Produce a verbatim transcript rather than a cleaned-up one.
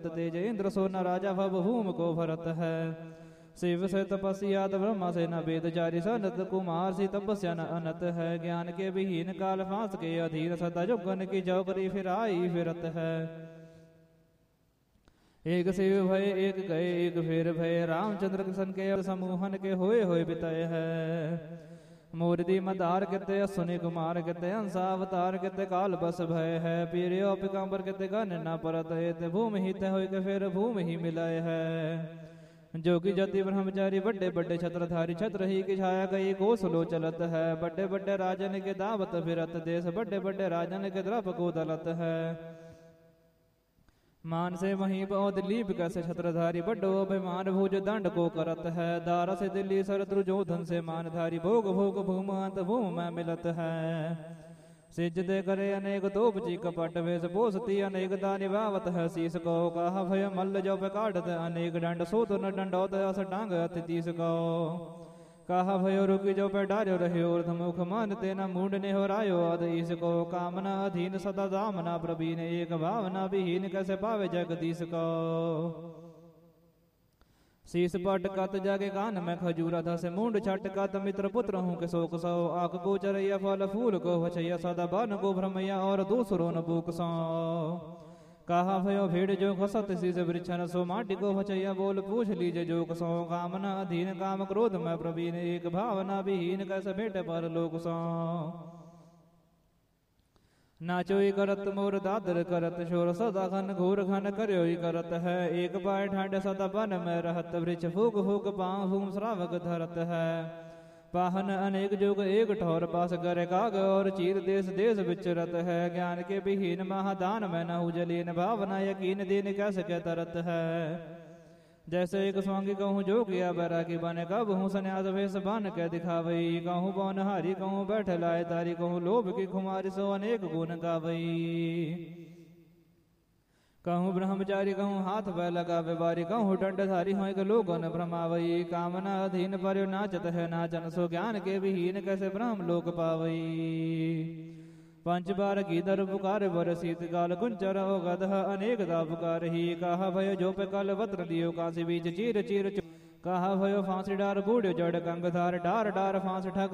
तेज इंद्र सोना राजा भव भूम को भरत है। शिव से तपस्या ब्रह्मा से न वेदचारी सनत कुमार सी तपस्या न अनत है। ज्ञान के विहीन काल फांस के अधीन सदा जुगन की चौकरी फिराई फिरत है। एक शिव भय एक गए एक फिर भय रामचंद्र कृष्ण के समूहन के होए होए बितय है। मूर्ति मदार किते सुनि कुमार किते हंसा अवतार किते काल बस भय है। पीरियो पिकाम्बर किते गन न परत है भूमि हित हो के फिर भूमि ही मिलय है। जोगी जति ब्रह्मचारी बड़े बड़े छत्रधारी छत्र ही की छाया गई कोसलो चलत है। बड़े बड़े राजन के दावत फिरत देश बड़े बड़े राजन के द्रप को दलत है। मान से वहीं बहुत लीप कैसे छत्रधारी बड्डो अभिमान भुज दंड को करत है। दारा से दिल्ली शरत्रु जोधन से मानधारी भोग भोग भूमंत भूम में मिलत है। सिजदे करे अनेक तोप जी कपट वेश पोसती अनेक दानि बावत है। शीस को कहा भय मल्ल जो पे काटत अनेक दंड सोत न दंडौत अस डांग अति तीस को कहा भयो रुकी जो पे डार्यो रहे और मुख मान तेना मूड ने हो रायो अध इसको कामना अधीन सदा दामना प्रवीण एक भावना विहीन कैसे पावे जगदीश को। शीस पट कत जागे कान में खजूरा था से मूड छट कत मित्र पुत्र हूँ के शोक सो आक को चरैया फल फूल को वछैया सदा बन को भ्रमैया और दूसरो न बूक सो कहा भयो भीड़ जो खसत शीस वृक्षन सो माटी को वछैया बोल पूछ लीजे जो सो कामना अधीन काम क्रोध में प्रवीण एक भावना विहीन कैसे भेट पर लोक सो नाचोई करत मोर दादर करत शोर सदा घन घोर घन करो करत है। एक पाय ठांड सदा बन में रहत वृक्ष फूक फूक पाँव भूम श्रावक धरत है। पाहन अनेक जुग एक ठौर पास करे काग और चीर देश देश विचरत है। ज्ञान के विहीन महादान में न उजलीन भावना यकीन दीन कैसे के तरत है। जैसे एक स्वांगी कहूँ जो किया बैरागी बने कब हूँ सन्यास भेष बन के दिखावई। कहूँ पौन हारी कहूँ बैठ लाए तारी कहूँ लोभ की खुमारी सो अनेक गुण गावई। कहूँ ब्रह्मचारी कहूँ हाथ पै लगावे बारी कहूँ दंडधारी हो लोगन भ्रमावई। कामना अधीन पर नाचत है नाचन सो ज्ञान के विहीन कैसे ब्रह्म लोक पावई। पंच बार गीधर पुकार बर शीतकाल कुंचर हो गदह अनेक दा पुकार ही। कहा भयो जो पे कल वत्र लियो काशी बीच चीर चीर कहा भयो फांसी डार बूढ़ जड़ कंगधार डार डार फांस ठग